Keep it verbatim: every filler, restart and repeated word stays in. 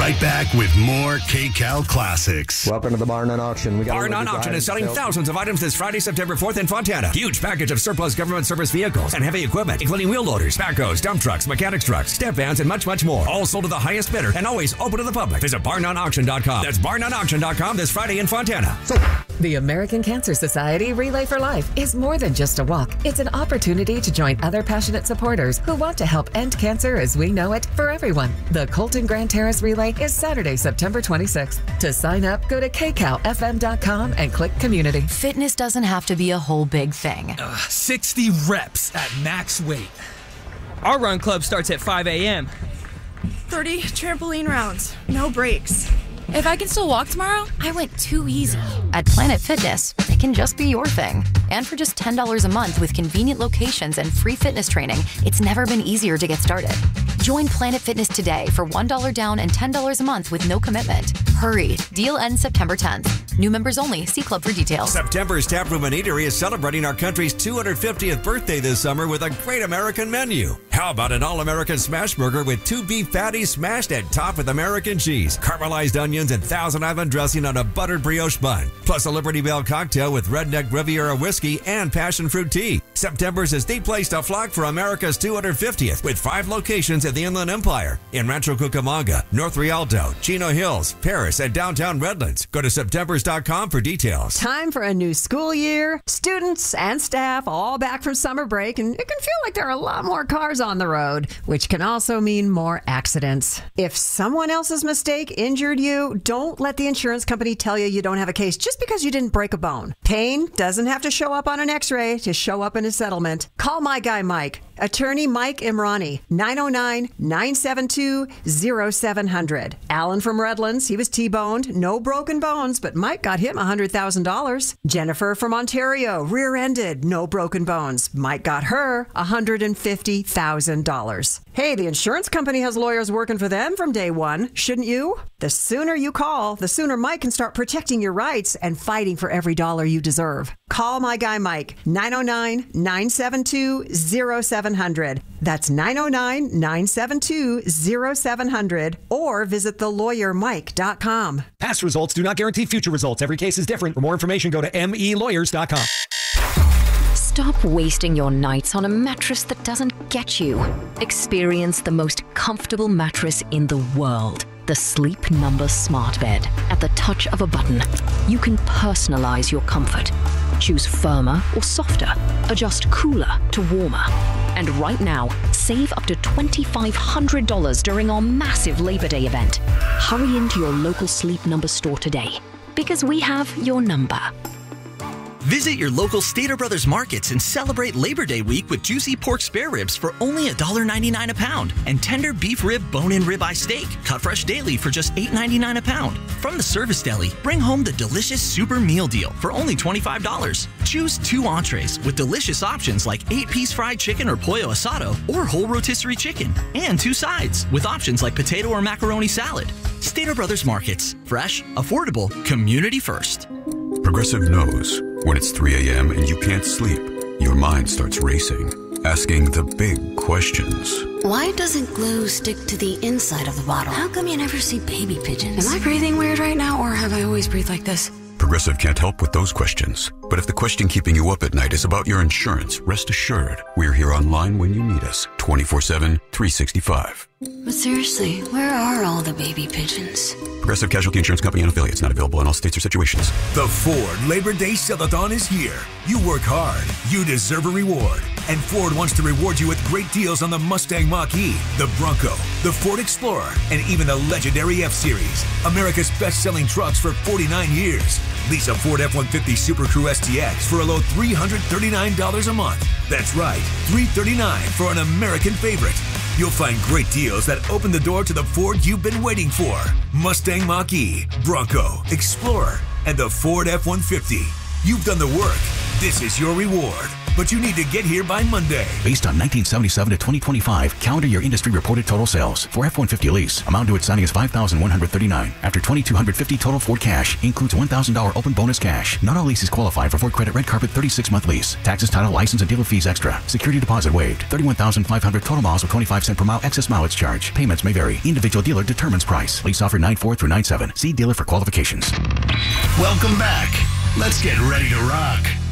right back with more K-Cal Classics. Welcome to the Bar None Auction. We got Bar None Auction is selling sales. thousands of items this Friday, September fourth in Fontana. Huge package of surplus government service vehicles and heavy equipment, including wheel loaders, backhoes, dump trucks, mechanics trucks, step vans, and much, much more. All sold to the highest bidder and always open to the public. Visit bar none auction dot com. That's bar none auction dot com this Friday in Fontana. So, the American Cancer Society Relay for Life is more than just a walk. It's an opportunity to join other passionate supporters who want to help end cancer as we know it for everyone. The Colton Grand Terrace Relay is Saturday, September twenty-sixth. To sign up, go to k cal f m dot com and click Community. Fitness doesn't have to be a whole big thing. Uh, sixty reps at max weight. Our run club starts at five a.m. thirty trampoline rounds, no breaks. If I can still walk tomorrow, I went too easy. At Planet Fitness, it can just be your thing. And for just ten dollars a month with convenient locations and free fitness training, it's never been easier to get started. Join Planet Fitness today for one dollar down and ten dollars a month with no commitment. Hurry. Deal ends September tenth. New members only. See club for details. September's Tap Room and Eatery is celebrating our country's two hundred fiftieth birthday this summer with a great American menu. How about an all-American smash burger with two beef patties smashed and topped with American cheese, caramelized onions, and Thousand Island dressing on a buttered brioche bun, plus a Liberty Bell cocktail with Redneck Riviera whiskey and passion fruit tea. September's is the place to flock for America's two hundred fiftieth with five locations in the Inland Empire, in Rancho Cucamonga, North Rialto, Chino Hills, Paris, and downtown Redlands. Go to septembers dot com for details. Time for a new school year. Students and staff all back from summer break, and it can feel like there are a lot more cars on the road, which can also mean more accidents. If someone else's mistake injured you, don't let the insurance company tell you you don't have a case just because you didn't break a bone. Pain doesn't have to show up on an x-ray to show up in a settlement. Call my guy Mike, attorney Mike Imrani, nine oh nine, nine seven two, oh seven hundred. Alan from Redlands, he was T-boned, no broken bones, but Mike got him one hundred thousand dollars. Jennifer from Ontario, rear-ended, no broken bones. Mike got her one hundred fifty thousand dollars. Hey, the insurance company has lawyers working for them from day one, shouldn't you? The sooner you call, the sooner Mike can start protecting your rights and fighting for every dollar you deserve. Call my guy Mike, nine oh nine, nine seven two, oh seven hundred. That's nine oh nine, nine seven two, oh seven hundred, or visit the lawyer mike dot com. Past results do not guarantee future results. Every case is different. For more information, go to m e lawyers dot com. Stop wasting your nights on a mattress that doesn't get you. Experience the most comfortable mattress in the world. The Sleep Number Smart Bed. At the touch of a button, you can personalize your comfort. Choose firmer or softer. Adjust cooler to warmer. And right now, save up to two thousand five hundred dollars during our massive Labor Day event. Hurry into your local Sleep Number store today, because we have your number. Visit your local Stater Brothers markets and celebrate Labor Day week with juicy pork spare ribs for only one ninety-nine a pound and tender beef rib bone-in ribeye steak, cut fresh daily for just eight ninety-nine a pound. From the Service Deli, bring home the delicious Super Meal Deal for only twenty-five dollars. Choose two entrees with delicious options like eight-piece fried chicken or pollo asado or whole rotisserie chicken, and two sides with options like potato or macaroni salad. Stater Brothers Markets. Fresh, affordable, community first. Progressive knows when it's three a.m. and you can't sleep, your mind starts racing, asking the big questions. Why doesn't glue stick to the inside of the bottle? How come you never see baby pigeons? Am I breathing weird right now, or have I always breathed like this? Progressive can't help with those questions. But if the question keeping you up at night is about your insurance, rest assured, we're here online when you need us, twenty-four seven, three sixty-five. But seriously, where are all the baby pigeons? Progressive Casualty Insurance Company and affiliates, not available in all states or situations. The Ford Labor Day Sell-a-thon is here. You work hard, you deserve a reward. And Ford wants to reward you with great deals on the Mustang Mach-E, the Bronco, the Ford Explorer, and even the legendary F-Series. America's best-selling trucks for forty-nine years. Lease a Ford F one fifty Super Crew S T X for a low three hundred thirty-nine dollars a month. That's right, three hundred thirty-nine dollars for an American favorite. You'll find great deals that open the door to the Ford you've been waiting for. Mustang Mach-E, Bronco, Explorer, and the Ford F one fifty. You've done the work. This is your reward. but you need to get here by Monday. Based on nineteen seventy-seven to twenty twenty-five calendar year industry reported total sales for F one fifty lease, amount due at signing is five thousand one hundred thirty-nine dollars. After two thousand two hundred fifty dollars total Ford cash, includes one thousand dollars open bonus cash. Not all leases qualify for Ford Credit Red Carpet thirty-six month lease. Taxes, title, license, and dealer fees extra. Security deposit waived. thirty-one thousand five hundred total miles with twenty-five cent per mile excess mileage charge. Payments may vary. Individual dealer determines price. Lease offer nine four through nine seven. See dealer for qualifications. Welcome back. Let's get ready to rock.